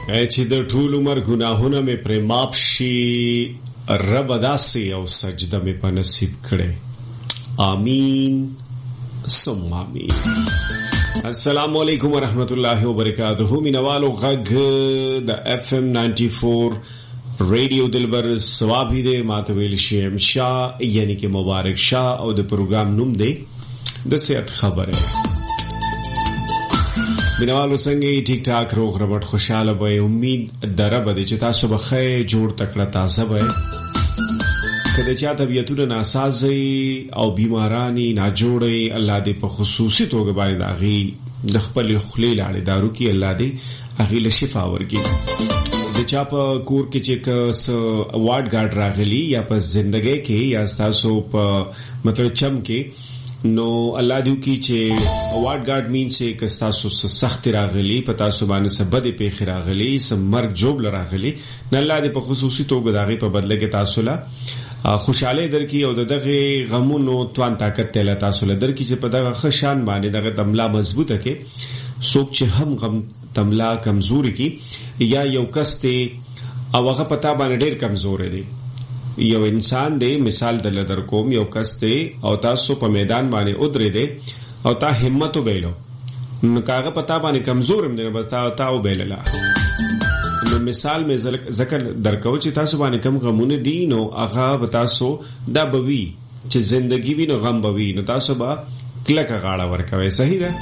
چې د ټول عمر ګناهونه مې پر معاف شي رب داسې او سجده مې په نصیب کړي آمین ثم آمین. السلام علیکم ورحمت الله وبرکاتہ. مینوالو غږ د FM 94 ریډیو دلبر ثوابی دے ماتویل شیم شاہ یعنی کہ مبارک شاہ او د پروگرام نوم دے د صحت خبر ہے. مینوالو څنګه ټیک ټاک روغ ربټ خوشاله وای. امید درب دې چې تاسو به خیر جوړ تکړه تازه وای. کله چې طبيعتونه ناسازي او بیمارانی ناجوړي الله دې په خصوصي توګه باندې اغي د خپل خلی لاړې دارو کې الله دې اغي له شفا ورګي. د چا په کور کې چې اوارډ ګارد راغلی یا په ژوندۍ کې یا تاسو په مطلب چم کې نو الله دې کی چې اوارډ ګارد مين چې که تاسو سخت راغلی په تاسو باندې سبد په خراغلی سمرګ جوب راغلی نه الله دې په خصوصي توګه داغي په بدله کې تاسو لا خوشاله درکې او دغه غمونو توان طاقت ته تاسو له درکې چې په دغه خشان باندې دغه تملا مضبوطه کې څوک چې هم غم تملا کمزوري کی یا یو کس ته او هغه پتا باندې ډېر کمزور دی. یو انسان دی مثال دل در کوم یو کس ته او تاسو په میدان باندې ودرې دی او تا همت وبېلو نو کاغه پتا باندې کمزور هم دی بس تا وبېللا نو مثال می ذکر درکو چې تاسو باندې کم غمونه دي نو هغه تاسو دا بوي چې زندگی وي نو غم بوي نو تاسو با کلکه غاړه ورکوي. صحیح ده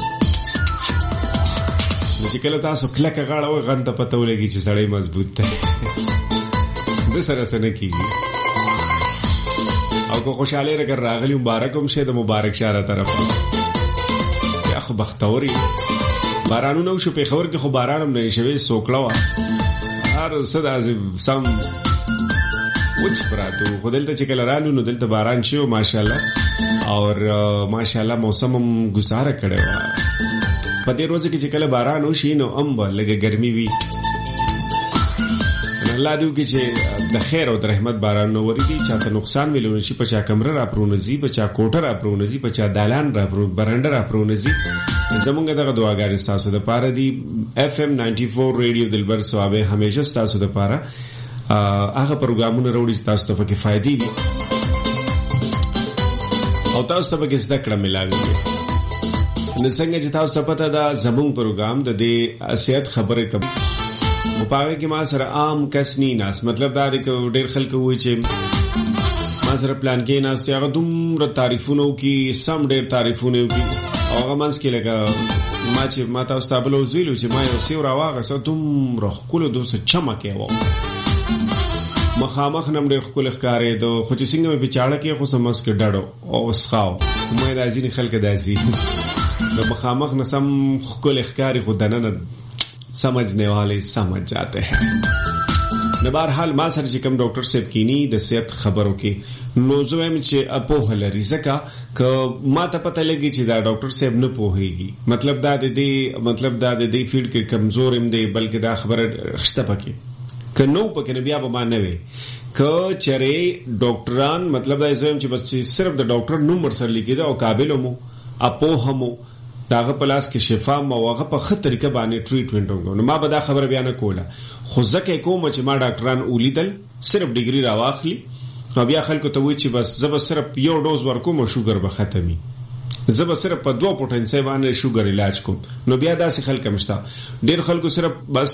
چې کله تاسو کلکه غاړه و غن ته پته ولګي چې سړی مضبوط دی د سره سره کیږي. او کو خوشاله رګر راغلی مبارکوم شه د مبارک شاره طرف یا خو بختوري بارانونه شو په خبر کې خو بارانم نه شوي سوکړه هر صدا سم وڅ پراتو خو دلته چې کله رالو نو دلته باران شو ماشاءالله اور ماشاءالله موسم هم گزاره کړو. په دې ورځ کې چې کله باران وشي نو امبا لګه ګرمي وي. الله دې کې چې د خیر او د رحمت باران نو ورېږي چاته نقصان ملونه شي په چا کمره را پرونځي په چا کوټه را پرونځي په چا دالان را برنده را پرونځي. زمونږ دغه دعاګانې تاسو د پاره دی. FM 94 ریډیو دلبر ثوابه همیشه تاسو د پاره هغه پروګرامونه وروړي تاسو ته په فائدې وي او تاسو ته به زده کړه ملاوي. نو څنګه چې تاسو پته دا زمونږ پروګرام د دې صحت خبره کوي مپاګه کې ما سره عام کس نه ناس مطلب دا دی چې ډېر خلک وایي چې ما سره پلان کې ناس ته هغه دومره تعریفونه کوي سم ډېر تعریفونه کوي او هغه مانس کې لګا ما چې ما تاسو ته بل وزویلو چې ما یو سیو راواغه سو دومره خپل دوسه چمکه و مخامخ نم ډېر خپل ښکارې دو خو چې څنګه په چاړه کې خو سمس کې ډډو او اسخاو مې راځي نه خلک داسي د مخامخ نسم خپل ښکاری خو دنه समझने वाले समझ जाते हैं. न बहरहाल ما سره چې کوم ډاکټر صاحب کینی د صحت خبرو کې نو زویم چې اپوه لري ځکه ک ما ته پته لګي چې دا ډاکټر صاحب نه پوهیږي مطلب دا د دې فیلډ کې کمزور هم دی بلکې دا خبره خشته پکې ک نو پکې نه بیا به ما نه وي ک چره ډاکټران مطلب دا زویم چې بس صرف د ډاکټر نوم سره لیکي دا او قابل مو اپوه مو داغه پلاس کې شفا موغه په خطر طریقه باندې ټریټمنټ وکړو. نو ما به دا خبره بیان کوله خو ځکه کوم چې ما ډاکټران اولیدل صرف ډیګري راواخلی نو بیا خلکو ته وایي چې بس زب صرف یو ډوز ورکوم او شوګر به ختمي زب صرف په 2 پټنسي باندې شوګر علاج کوم. نو بیا داسې خلک مشته ډیر خلکو صرف بس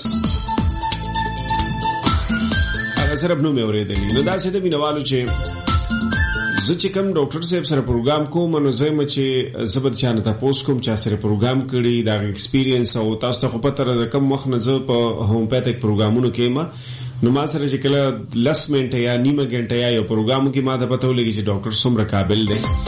هغه صرف نو مې اورېدلی. نو داسې د مینوالو چې زه چې کوم ډاکټر صاحب سره پروګرام کوم نو زه چې زبر چانه تاسو کوم چې سره پروګرام کړی دا ایکسپیرینس او تاسو ته خو پته رقم مخ نه زه په هومپاتیک پروګرامونو کې ما نو ما سره چې کله 10 منټه یا نیمه غنټه یا یو پروګرام کې ما ته پته ولګي چې ډاکټر څومره قابل دی